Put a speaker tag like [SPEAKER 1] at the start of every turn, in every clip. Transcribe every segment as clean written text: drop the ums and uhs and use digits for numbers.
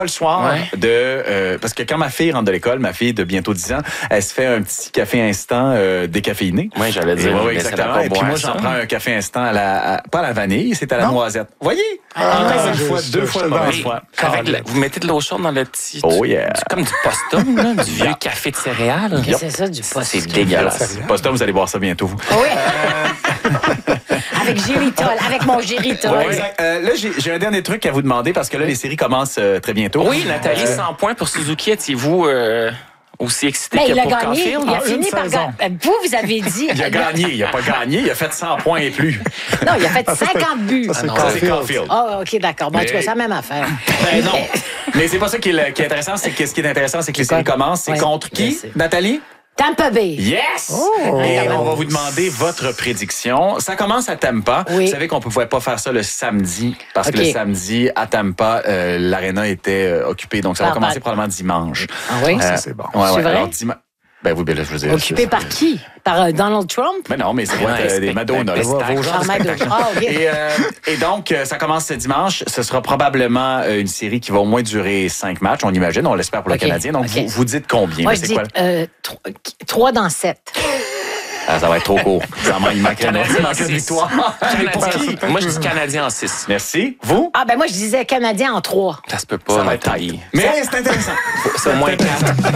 [SPEAKER 1] le soir parce que quand ma fille rentre de l'école, ma fille de bientôt 10 ans, elle se fait un petit café instant décaféiné.
[SPEAKER 2] Oui, j'allais dire.
[SPEAKER 1] Oui, exactement. Et puis moi, j'en prends un café instant pas à la vanille, c'est à la noisette. Voyez? Deux fois de mauvaise foi.
[SPEAKER 2] Vous mettez de l'eau chaude dans le petit...
[SPEAKER 1] Oh yeah!
[SPEAKER 2] C'est comme du postum, là, du vieux café de céréales.
[SPEAKER 3] Qu'est-ce que c'est ça, du postum?
[SPEAKER 2] C'est dégueulasse.
[SPEAKER 1] Postum, vous allez boire ça bientôt.
[SPEAKER 3] Oui. Avec Géritol, avec mon Géritol.
[SPEAKER 1] Ouais, exact. Là, j'ai un dernier truc à vous demander parce que là, les séries commencent très bientôt.
[SPEAKER 2] Oui, Nathalie, 100 points pour Suzuki. Étiez-vous aussi excité que
[SPEAKER 3] il a
[SPEAKER 2] pour
[SPEAKER 3] gagné.
[SPEAKER 2] Caulfield?
[SPEAKER 3] Il a fini par gagner. Vous avez dit...
[SPEAKER 1] Il a gagné. Il n'a pas gagné. Il a fait 100 points et plus.
[SPEAKER 3] Non, il a fait 50 buts.
[SPEAKER 1] Ça, c'est Caulfield.
[SPEAKER 3] Ah, OK, d'accord. Bon, en tout cas, c'est la même affaire.
[SPEAKER 1] Non. Mais c'est pas ça qui est intéressant. Ce qui est intéressant, c'est que les séries commencent. C'est contre qui, Nathalie?
[SPEAKER 3] Tampa Bay.
[SPEAKER 1] Yes! Et on va vous demander votre prédiction. Ça commence à Tampa.
[SPEAKER 3] Oui.
[SPEAKER 1] Vous savez qu'on ne pouvait pas faire ça le samedi parce que le samedi, à Tampa, l'aréna était occupée. Donc, ça va commencer probablement dimanche.
[SPEAKER 3] Ah oui?
[SPEAKER 4] Ça, c'est bon.
[SPEAKER 3] C'est vrai?
[SPEAKER 1] Alors, ben oui, je veux dire.
[SPEAKER 3] Occupé par qui? Par Donald Trump?
[SPEAKER 1] Mais non, mais c'est des Madonna. Vos genres de spectacles.
[SPEAKER 3] Okay.
[SPEAKER 1] Et donc, ça commence ce dimanche. Ce sera probablement une série qui va au moins durer 5 matchs, on imagine. On l'espère pour le Canadien. Donc, vous dites combien?
[SPEAKER 3] Moi, je dis 3 dans 7.
[SPEAKER 1] Ah, ça va être trop court. Il manque une victoire.
[SPEAKER 2] Moi, je dis Canadien en 6.
[SPEAKER 1] Merci. Vous?
[SPEAKER 3] Ah, ben moi, je disais Canadien en 3.
[SPEAKER 2] Ça se peut pas,
[SPEAKER 1] ça va être taillé. Mais c'est intéressant.
[SPEAKER 2] C'est au moins 4.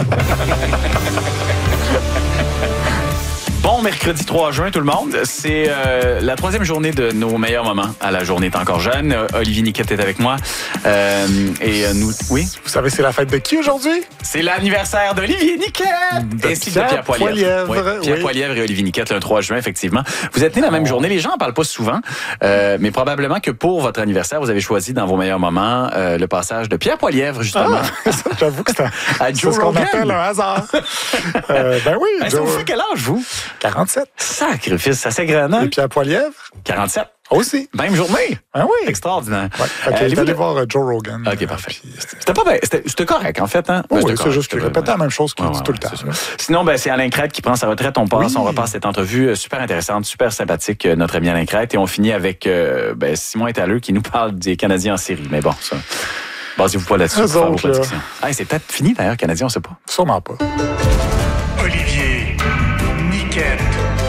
[SPEAKER 1] Bon mercredi 3 juin, tout le monde. C'est la 3e journée de nos meilleurs moments. À la journée est encore jeune. Olivier Niquette est avec moi. Nous... Oui?
[SPEAKER 4] Vous savez, c'est la fête de qui aujourd'hui?
[SPEAKER 1] C'est l'anniversaire d'Olivier Niquette! Ainsi que de Pierre Poilievre. Pierre Poilievre et Olivier Niquette, le 3 juin, effectivement. Vous êtes nés la même journée. Les gens n'en parlent pas souvent, mais probablement que pour votre anniversaire, vous avez choisi dans vos meilleurs moments le passage de Pierre Poilievre, justement.
[SPEAKER 4] J'avoue que c'est
[SPEAKER 1] Joe
[SPEAKER 4] ce qu'on appelle un hasard. Ben oui,
[SPEAKER 1] Joe... Vous faites quel âge, vous?
[SPEAKER 4] 47.
[SPEAKER 1] Sacrifice, ça s'égrenant.
[SPEAKER 4] Et Pierre Poilievre?
[SPEAKER 1] 47.
[SPEAKER 4] Aussi.
[SPEAKER 1] Même journée.
[SPEAKER 4] Ah oui.
[SPEAKER 1] Extraordinaire.
[SPEAKER 4] Ouais. Okay, allez voir Joe Rogan.
[SPEAKER 1] OK, parfait. C'était pas bien. C'était correct, en fait. Hein?
[SPEAKER 4] Oui, c'est juste qu'il répétait la même chose qu'il dit tout le temps.
[SPEAKER 1] Sinon, c'est Alain Crête qui prend sa retraite. On repasse cette entrevue super intéressante, super sympathique, notre ami Alain Crête. Et on finit avec Simon Étaleux qui nous parle des Canadiens en série. Mais bon, ça... Basez-vous pas là-dessus pour faire vos prédictions. C'est peut-être fini, d'ailleurs, Canadiens, on sait pas.
[SPEAKER 4] Sûrement pas.
[SPEAKER 5] Olivier Niquette.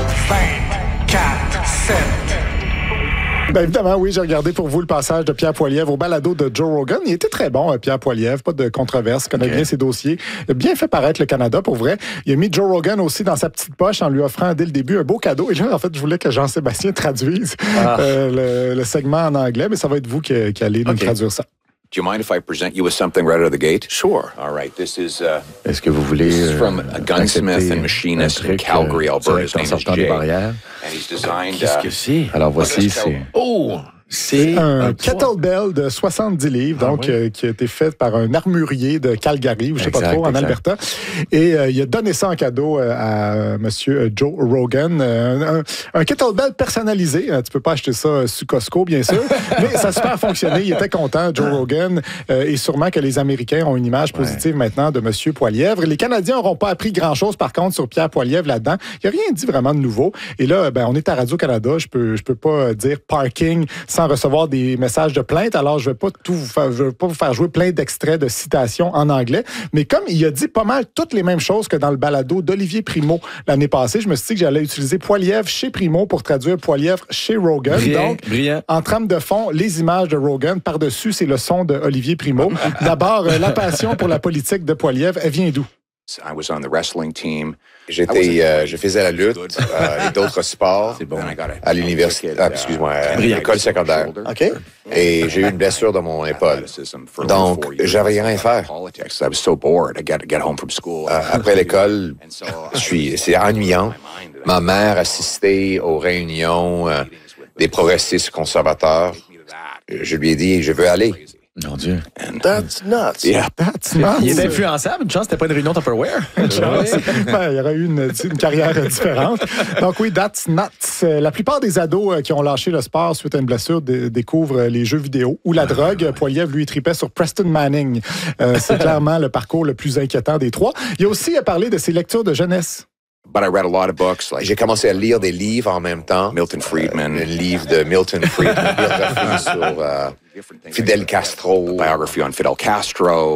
[SPEAKER 5] 24-7.
[SPEAKER 4] Ben évidemment, oui, j'ai regardé pour vous le passage de Pierre Poilievre au balado de Joe Rogan. Il était très bon, Pierre Poilievre, pas de controverse, connaît bien ses dossiers. Il a bien fait paraître le Canada, pour vrai. Il a mis Joe Rogan aussi dans sa petite poche en lui offrant dès le début un beau cadeau. Et là, en fait, je voulais que Jean-Sébastien traduise le segment en anglais, mais ça va être vous qui allez nous traduire ça.
[SPEAKER 6] Do you mind if I present you with something right out of the gate? Sure. All right. This is
[SPEAKER 1] Est-ce que vous voulez
[SPEAKER 6] this is from a gunsmith and machinist in Calgary, Alberta. His name is Jay. And he's designed.
[SPEAKER 1] Qu'est-ce que c'est? Alors voici, c'est.
[SPEAKER 4] Oh! C'est un kettlebell de 70 livres, donc qui a été fait par un armurier de Calgary, ou je sais pas trop, en Alberta. Et il a donné ça en cadeau à monsieur Joe Rogan. Un kettlebell personnalisé. Tu peux pas acheter ça sur Costco, bien sûr, mais ça a super fonctionné. Il était content, Joe Rogan. Et sûrement que les Américains ont une image positive maintenant de monsieur Poilievre. Les Canadiens n'auront pas appris grand-chose, par contre, sur Pierre Poilievre là-dedans. Il n'y a rien dit vraiment de nouveau. Et là, on est à Radio-Canada. Je peux pas dire parking sans recevoir des messages de plainte. Alors, je vais pas vous faire jouer plein d'extraits de citations en anglais. Mais comme il a dit pas mal toutes les mêmes choses que dans le balado d'Olivier Primo l'année passée, je me suis dit que j'allais utiliser Poilievre chez Primo pour traduire Poilievre chez Rogan.
[SPEAKER 1] Brillant.
[SPEAKER 4] En trame de fond, les images de Rogan. Par-dessus, c'est le son de Olivier Primo. D'abord, la passion pour la politique de Poilievre, elle vient d'où?
[SPEAKER 6] I was on the wrestling team. Je faisais la lutte et d'autres sports à l'université, à l'école secondaire.
[SPEAKER 4] OK.
[SPEAKER 6] Et j'ai eu une blessure dans mon épaule. Donc, j'avais rien à faire. Après l'école, c'est ennuyant. Ma mère assistait aux réunions des progressistes conservateurs. Je lui ai dit, je veux aller.
[SPEAKER 1] Mon Dieu.
[SPEAKER 4] That's nuts.
[SPEAKER 6] Yeah.
[SPEAKER 4] That's nuts.
[SPEAKER 1] Il est influençable. Une chance, c'était pas une réunion Tupperware.
[SPEAKER 4] Il y aurait eu une carrière différente. Donc oui, that's nuts. La plupart des ados qui ont lâché le sport suite à une blessure découvrent les jeux vidéo ou la drogue. Poilievre, lui, tripait sur Preston Manning. C'est clairement le parcours le plus inquiétant des trois. Il a aussi parlé de ses lectures de jeunesse.
[SPEAKER 7] But I read a lot of books like
[SPEAKER 6] J'ai commencé à lire des livres en même temps.
[SPEAKER 7] Milton Friedman.
[SPEAKER 6] Un livre de Milton Friedman, biographie sur Fidel Castro.
[SPEAKER 7] Biography on Fidel Castro.